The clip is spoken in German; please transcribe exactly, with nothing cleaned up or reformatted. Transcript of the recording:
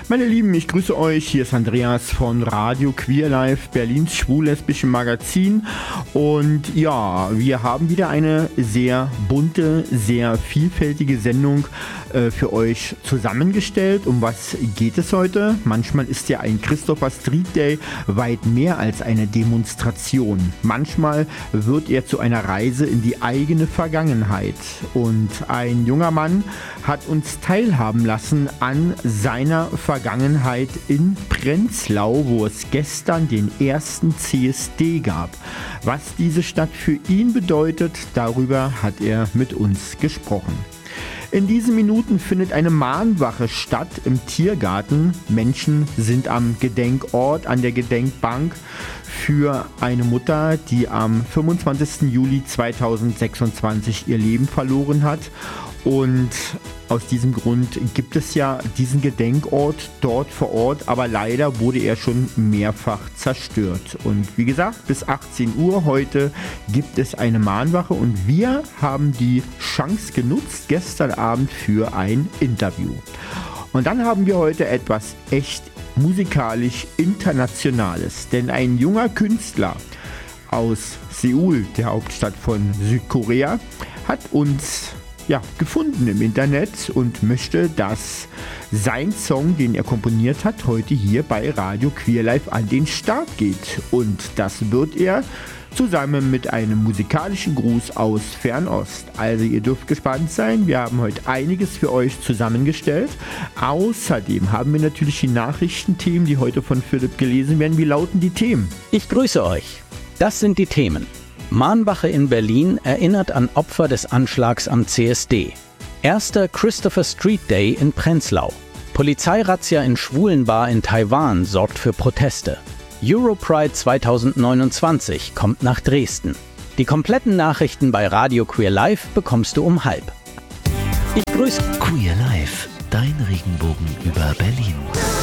Meine Lieben, ich grüße euch. Hier ist Andreas von Radio Queer Life, Berlins schwul-lesbische Magazin. Und ja, wir haben wieder eine sehr bunte, sehr vielfältige Sendung äh, für euch zusammengestellt. Um was geht es heute? Manchmal ist ja ein Christopher Street Day weit mehr als eine Demonstration. Manchmal wird er zu einer Reise in die eigene Vergangenheit. Und ein junger Mann hat uns teilhaben lassen an seiner Vergangenheit. Vergangenheit in Prenzlau, wo es gestern den ersten C S D gab. Was diese Stadt für ihn bedeutet, darüber hat er mit uns gesprochen. In diesen Minuten findet eine Mahnwache statt im Tiergarten. Menschen sind am Gedenkort, an der Gedenkbank für eine Mutter, die am fünfundzwanzigsten Juli zweitausendsechsundzwanzig ihr Leben verloren hat. Und aus diesem Grund gibt es ja diesen Gedenkort dort vor Ort, aber leider wurde er schon mehrfach zerstört. Und wie gesagt, bis achtzehn Uhr heute gibt es eine Mahnwache und wir haben die Chance genutzt gestern Abend für ein Interview. Und dann haben wir heute etwas echt musikalisch Internationales, denn ein junger Künstler aus Seoul, der Hauptstadt von Südkorea, hat uns ja, gefunden im Internet und möchte, dass sein Song, den er komponiert hat, heute hier bei Radio Queer Life an den Start geht. Und das wird er zusammen mit einem musikalischen Gruß aus Fernost. Also ihr dürft gespannt sein, wir haben heute einiges für euch zusammengestellt. Außerdem haben wir natürlich die Nachrichtenthemen, die heute von Philipp gelesen werden. Wie lauten die Themen? Ich grüße euch. Das sind die Themen. Mahnwache in Berlin erinnert an Opfer des Anschlags am C S D. Erster Christopher Street Day in Prenzlau. Polizeirazzia in Schwulenbar in Taiwan sorgt für Proteste. Europride zweitausendneunundzwanzig kommt nach Dresden. Die kompletten Nachrichten bei Radio Queer Life bekommst du um halb. Ich grüße Queer Life, dein Regenbogen über Berlin.